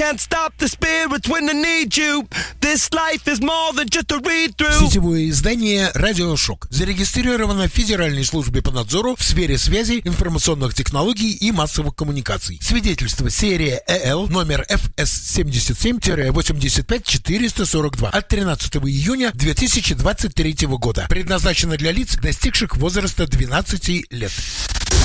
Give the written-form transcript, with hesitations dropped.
can't stop the spirits when they need you. This life is more than just a read-through. Сетевое издание «Радиошок» зарегистрировано в Федеральной службе по надзору в сфере связи, информационных технологий и массовых коммуникаций. Свидетельство серия ЭЛ номер FS77-85442 от 13 июня 2023 года. Предназначено для лиц, достигших возраста 12 лет.